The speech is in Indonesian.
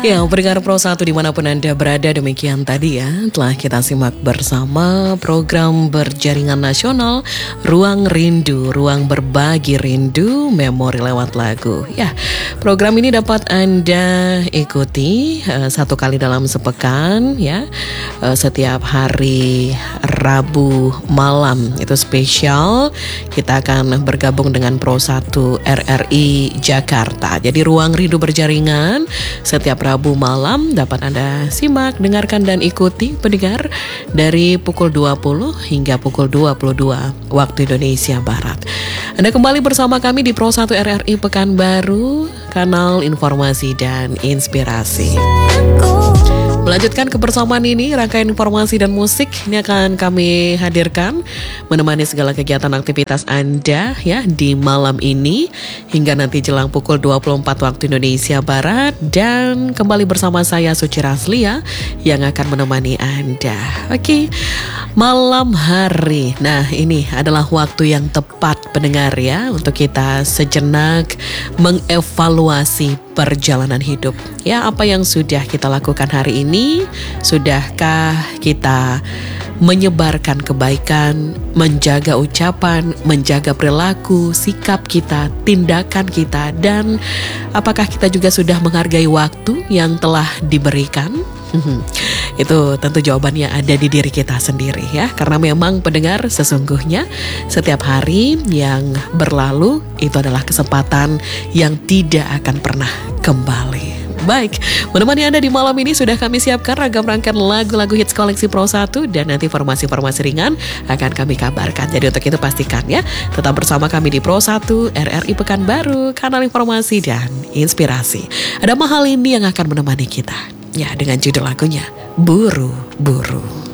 Ya, pendengar Pro 1 dimanapun Anda berada, demikian tadi ya telah kita simak bersama program berjaringan nasional Ruang Rindu, Ruang Berbagi Rindu, Memori lewat lagu. Ya, program ini dapat Anda ikuti satu kali dalam sepekan ya, setiap hari Rabu malam itu spesial. Kita akan bergabung dengan Pro 1 RRI Jakarta. Jadi Ruang Rindu berjaringan setiap Rabu malam dapat Anda simak, dengarkan dan ikuti pendengar dari pukul 20 hingga pukul 22 waktu Indonesia Barat. Anda kembali bersama kami di Pro 1 RRI Pekanbaru, kanal informasi dan inspirasi. Melanjutkan kebersamaan ini, rangkaian informasi dan musik ini akan kami hadirkan menemani segala kegiatan aktivitas Anda ya di malam ini hingga nanti jelang pukul 24 waktu Indonesia Barat, dan kembali bersama saya Suci Raslia yang akan menemani Anda. Oke, malam hari. Nah, ini adalah waktu yang tepat pendengar ya untuk kita sejenak mengevaluasi perjalanan hidup. Ya, apa yang sudah kita lakukan hari ini? Sudahkah kita menyebarkan kebaikan, menjaga ucapan, menjaga perilaku, sikap kita, tindakan kita, dan apakah kita juga sudah menghargai waktu yang telah diberikan? Itu tentu jawabannya ada di diri kita sendiri ya. Karena memang pendengar, sesungguhnya setiap hari yang berlalu itu adalah kesempatan yang tidak akan pernah kembali. Baik, menemani Anda di malam ini sudah kami siapkan ragam rangkaian lagu-lagu hits koleksi Pro 1, dan nanti informasi-informasi ringan akan kami kabarkan. Jadi untuk itu pastikan ya, tetap bersama kami di Pro 1 RRI Pekanbaru, kanal informasi dan inspirasi. Ada Mahal ini yang akan menemani kita. Ya, dengan judul lagunya Buru-Buru.